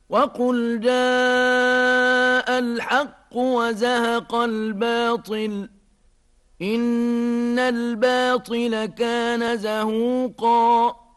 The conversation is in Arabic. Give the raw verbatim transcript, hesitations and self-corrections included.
وقل جاء الحق وزهق الباطل إن الباطل كان زهوقا